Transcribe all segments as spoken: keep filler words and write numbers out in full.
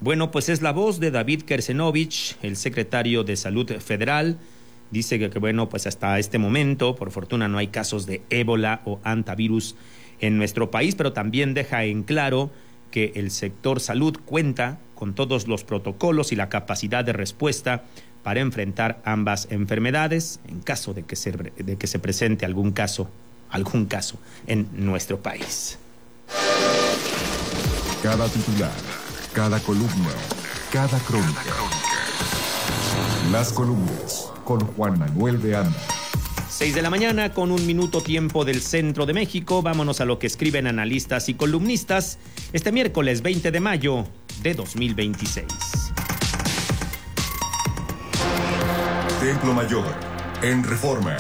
Bueno, pues es la voz de David Kersenovich, el secretario de Salud Federal. Dice que, que, bueno, pues hasta este momento, por fortuna, no hay casos de ébola o hantavirus en nuestro país, pero también deja en claro que el sector salud cuenta con todos los protocolos y la capacidad de respuesta para enfrentar ambas enfermedades en caso de que se, de que se presente algún caso, algún caso en nuestro país. Cada titular, cada columna, cada crónica. Las columnas con Juan Manuel de Anda. Seis de la mañana con un minuto tiempo del centro de México. Vámonos a lo que escriben analistas y columnistas este miércoles veinte de mayo de dos mil veintiséis. Templo Mayor, en Reforma.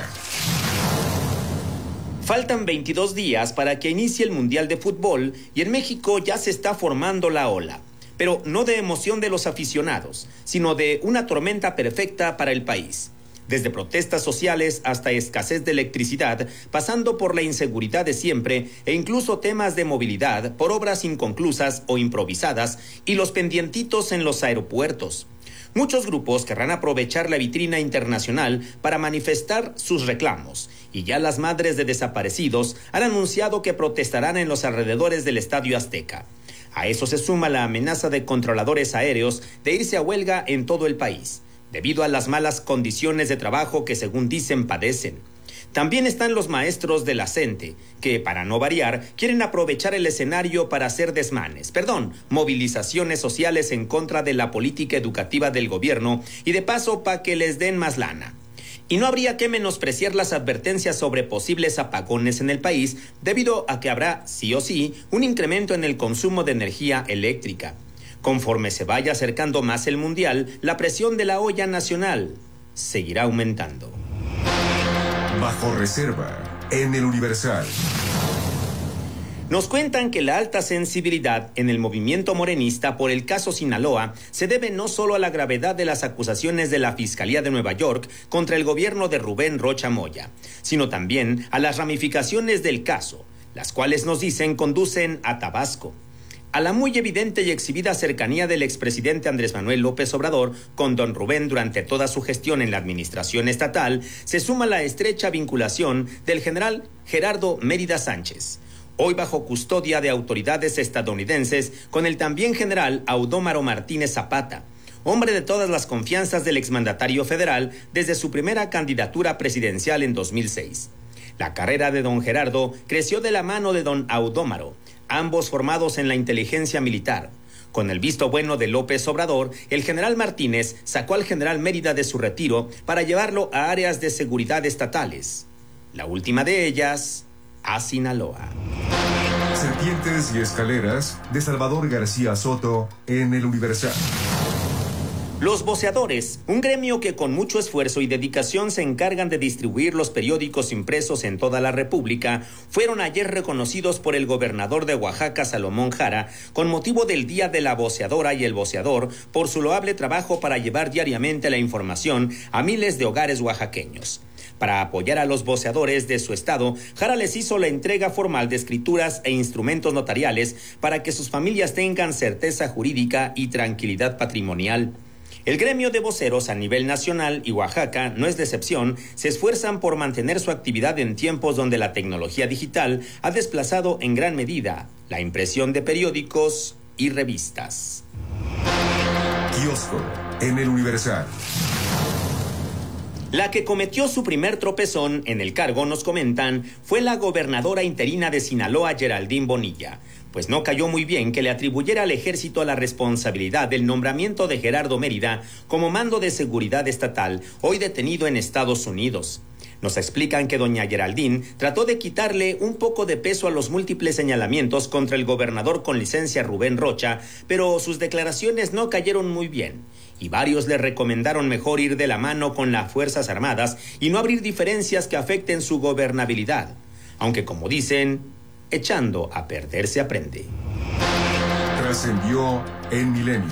Faltan veintidós días para que inicie el Mundial de Fútbol y en México ya se está formando la ola. Pero no de emoción de los aficionados, sino de una tormenta perfecta para el país. Desde protestas sociales hasta escasez de electricidad, pasando por la inseguridad de siempre e incluso temas de movilidad por obras inconclusas o improvisadas y los pendientitos en los aeropuertos. Muchos grupos querrán aprovechar la vitrina internacional para manifestar sus reclamos, y ya las madres de desaparecidos han anunciado que protestarán en los alrededores del Estadio Azteca. A eso se suma la amenaza de controladores aéreos de irse a huelga en todo el país, debido a las malas condiciones de trabajo que según dicen padecen. También están los maestros de la CENTE, que para no variar quieren aprovechar el escenario para hacer desmanes, perdón, movilizaciones sociales en contra de la política educativa del gobierno y de paso para que les den más lana. Y no habría que menospreciar las advertencias sobre posibles apagones en el país, debido a que habrá, sí o sí, un incremento en el consumo de energía eléctrica. Conforme se vaya acercando más el Mundial, la presión de la olla nacional seguirá aumentando. Bajo reserva, en el Universal. Nos cuentan que la alta sensibilidad en el movimiento morenista por el caso Sinaloa se debe no solo a la gravedad de las acusaciones de la Fiscalía de Nueva York contra el gobierno de Rubén Rocha Moya, sino también a las ramificaciones del caso, las cuales nos dicen conducen a Tabasco. A la muy evidente y exhibida cercanía del expresidente Andrés Manuel López Obrador con don Rubén durante toda su gestión en la administración estatal, se suma la estrecha vinculación del general Gerardo Mérida Sánchez, hoy bajo custodia de autoridades estadounidenses, con el también general Audómaro Martínez Zapata, hombre de todas las confianzas del exmandatario federal desde su primera candidatura presidencial en dos mil seis. La carrera de don Gerardo creció de la mano de don Audómaro, ambos formados en la inteligencia militar. Con el visto bueno de López Obrador, el general Martínez sacó al general Mérida de su retiro para llevarlo a áreas de seguridad estatales. La última de ellas, a Sinaloa. Serpientes y escaleras de Salvador García Soto en el Universal. Los voceadores, un gremio que con mucho esfuerzo y dedicación se encargan de distribuir los periódicos impresos en toda la República, fueron ayer reconocidos por el gobernador de Oaxaca, Salomón Jara, con motivo del Día de la Voceadora y el Voceador, por su loable trabajo para llevar diariamente la información a miles de hogares oaxaqueños. Para apoyar a los voceadores de su estado, Jara les hizo la entrega formal de escrituras e instrumentos notariales para que sus familias tengan certeza jurídica y tranquilidad patrimonial. El gremio de voceros a nivel nacional y Oaxaca no es de excepción, se esfuerzan por mantener su actividad en tiempos donde la tecnología digital ha desplazado en gran medida la impresión de periódicos y revistas. Kiosco en el Universal. La que cometió su primer tropezón en el cargo, nos comentan, fue la gobernadora interina de Sinaloa, Geraldine Bonilla, pues no cayó muy bien que le atribuyera al ejército la responsabilidad del nombramiento de Gerardo Mérida como mando de seguridad estatal, hoy detenido en Estados Unidos. Nos explican que doña Geraldine trató de quitarle un poco de peso a los múltiples señalamientos contra el gobernador con licencia Rubén Rocha, pero sus declaraciones no cayeron muy bien, y varios le recomendaron mejor ir de la mano con las Fuerzas Armadas y no abrir diferencias que afecten su gobernabilidad, aunque como dicen, echando a perder se aprende. Trascendió en Milenio.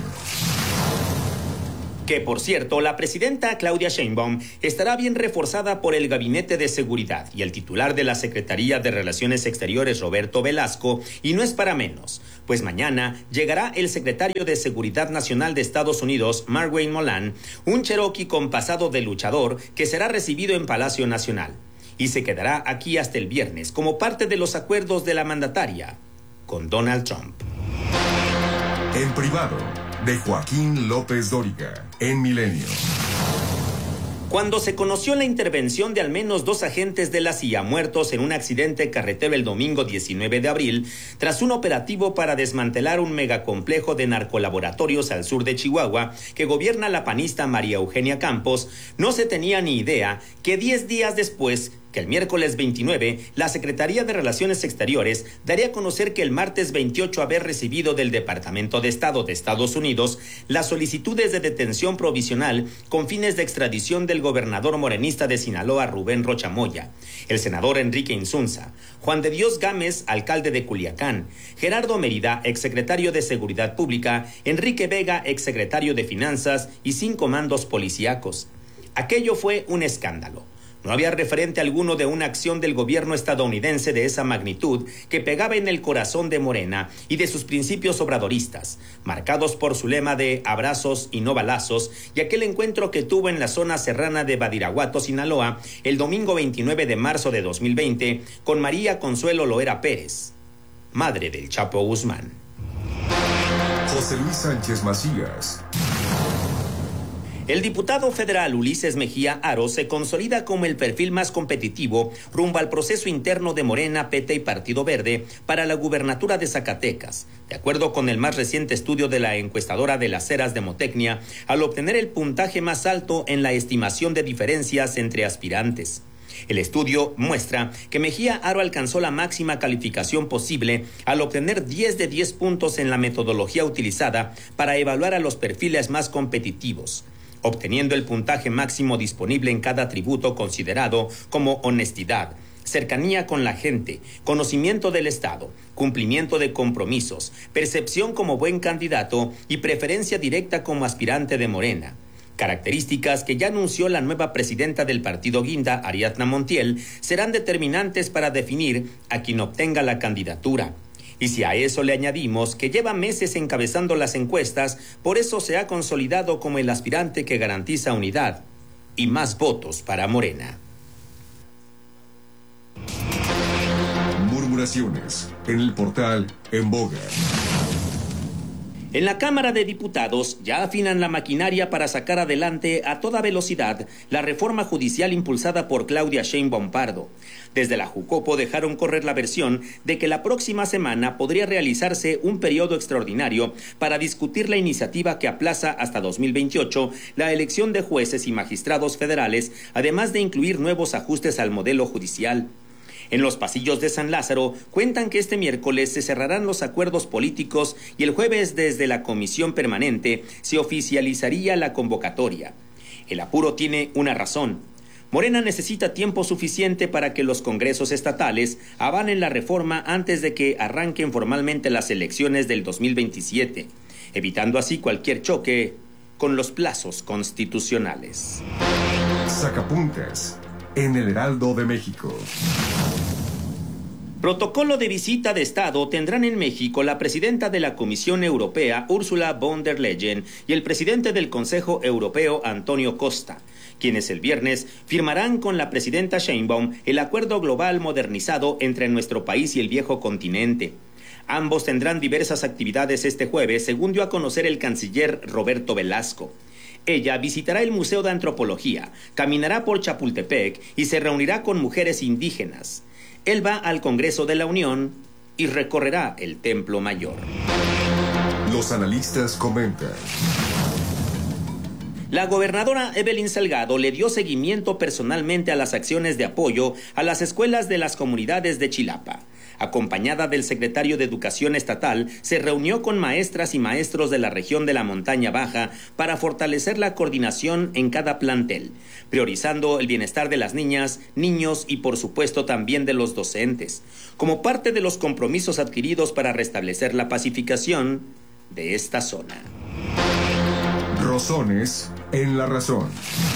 Que, por cierto, la presidenta Claudia Sheinbaum estará bien reforzada por el Gabinete de Seguridad y el titular de la Secretaría de Relaciones Exteriores, Roberto Velasco, y no es para menos, pues mañana llegará el secretario de Seguridad Nacional de Estados Unidos, Markwayne Mullin, un cherokee con pasado de luchador que será recibido en Palacio Nacional y se quedará aquí hasta el viernes como parte de los acuerdos de la mandataria con Donald Trump. En privado, de Joaquín López Dóriga, en Milenio. Cuando se conoció la intervención de al menos dos agentes de la C I A muertos en un accidente carretero el domingo diecinueve de abril, tras un operativo para desmantelar un megacomplejo de narcolaboratorios al sur de Chihuahua que gobierna la panista María Eugenia Campos, no se tenía ni idea que diez días después, que el miércoles veintinueve, la Secretaría de Relaciones Exteriores daría a conocer que el martes veintiocho había recibido del Departamento de Estado de Estados Unidos las solicitudes de detención provisional con fines de extradición del gobernador morenista de Sinaloa, Rubén Rocha Moya, el senador Enrique Insunza, Juan de Dios Gámez, alcalde de Culiacán, Gerardo Mérida, exsecretario de Seguridad Pública, Enrique Vega, exsecretario de Finanzas y cinco mandos policíacos. Aquello fue un escándalo. No había referente alguno de una acción del gobierno estadounidense de esa magnitud que pegaba en el corazón de Morena y de sus principios obradoristas, marcados por su lema de abrazos y no balazos, y aquel encuentro que tuvo en la zona serrana de Badiraguato, Sinaloa, el domingo veintinueve de marzo de dos mil veinte, con María Consuelo Loera Pérez, madre del Chapo Guzmán. José Luis Sánchez Macías. El diputado federal Ulises Mejía Aro se consolida como el perfil más competitivo rumbo al proceso interno de Morena, P T y Partido Verde para la gubernatura de Zacatecas, de acuerdo con el más reciente estudio de la encuestadora de las Heras Demotecnia, al obtener el puntaje más alto en la estimación de diferencias entre aspirantes. El estudio muestra que Mejía Aro alcanzó la máxima calificación posible al obtener diez de diez puntos en la metodología utilizada para evaluar a los perfiles más competitivos, obteniendo el puntaje máximo disponible en cada atributo considerado como honestidad, cercanía con la gente, conocimiento del Estado, cumplimiento de compromisos, percepción como buen candidato y preferencia directa como aspirante de Morena. Características que ya anunció la nueva presidenta del partido Guinda, Ariadna Montiel, serán determinantes para definir a quien obtenga la candidatura. Y si a eso le añadimos que lleva meses encabezando las encuestas, por eso se ha consolidado como el aspirante que garantiza unidad y más votos para Morena. Murmuraciones en el portal En Boga. En la Cámara de Diputados ya afinan la maquinaria para sacar adelante a toda velocidad la reforma judicial impulsada por Claudia Sheinbaum Pardo. Desde la Jucopo dejaron correr la versión de que la próxima semana podría realizarse un periodo extraordinario para discutir la iniciativa que aplaza hasta dos mil veintiocho la elección de jueces y magistrados federales, además de incluir nuevos ajustes al modelo judicial. En los pasillos de San Lázaro cuentan que este miércoles se cerrarán los acuerdos políticos y el jueves desde la comisión permanente se oficializaría la convocatoria. El apuro tiene una razón. Morena necesita tiempo suficiente para que los congresos estatales avalen la reforma antes de que arranquen formalmente las elecciones del dos mil veintisiete, evitando así cualquier choque con los plazos constitucionales. Sacapuntas en el Heraldo de México. Protocolo de visita de Estado tendrán en México la presidenta de la Comisión Europea, Ursula von der Leyen, y el presidente del Consejo Europeo, Antonio Costa, quienes el viernes firmarán con la presidenta Sheinbaum el acuerdo global modernizado entre nuestro país y el viejo continente. Ambos tendrán diversas actividades este jueves, según dio a conocer el canciller Roberto Velasco. Ella visitará el Museo de Antropología, caminará por Chapultepec y se reunirá con mujeres indígenas. Él va al Congreso de la Unión y recorrerá el Templo Mayor. Los analistas comentan. La gobernadora Evelyn Salgado le dio seguimiento personalmente a las acciones de apoyo a las escuelas de las comunidades de Chilapa. Acompañada del secretario de Educación Estatal, se reunió con maestras y maestros de la región de la Montaña Baja para fortalecer la coordinación en cada plantel, priorizando el bienestar de las niñas, niños y por supuesto también de los docentes, como parte de los compromisos adquiridos para restablecer la pacificación de esta zona. Rosones en la razón.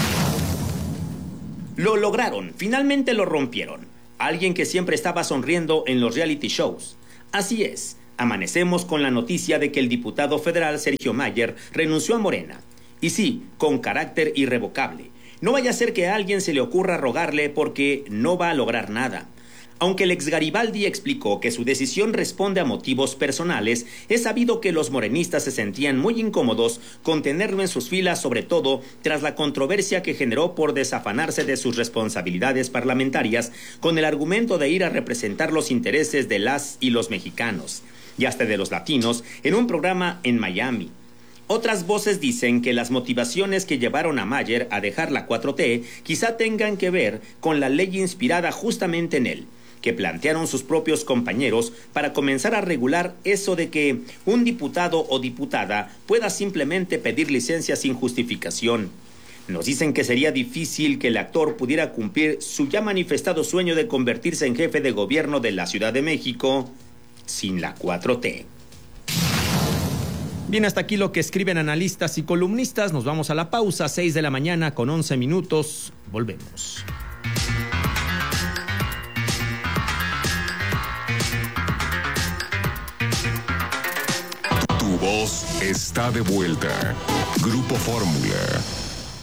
Lo lograron, finalmente lo rompieron. Alguien que siempre estaba sonriendo en los reality shows. Así es, Amanecemos con la noticia de que el diputado federal Sergio Mayer renunció a Morena. Y sí, con carácter irrevocable. No vaya a ser que a alguien se le ocurra rogarle porque no va a lograr nada. Aunque el ex Garibaldi explicó que su decisión responde a motivos personales, es sabido que los morenistas se sentían muy incómodos con tenerlo en sus filas, sobre todo tras la controversia que generó por desafanarse de sus responsabilidades parlamentarias con el argumento de ir a representar los intereses de las y los mexicanos, y hasta de los latinos, en un programa en Miami. Otras voces dicen que las motivaciones que llevaron a Mayer a dejar la cuatro T quizá tengan que ver con la ley inspirada justamente en él, que plantearon sus propios compañeros para comenzar a regular eso de que un diputado o diputada pueda simplemente pedir licencia sin justificación. Nos dicen que sería difícil que el actor pudiera cumplir su ya manifestado sueño de convertirse en jefe de gobierno de la Ciudad de México sin la cuatro T. Bien, hasta aquí lo que escriben analistas y columnistas. Nos vamos a la pausa, seis de la mañana con once minutos. Volvemos. Tu voz está de vuelta. Grupo Fórmula.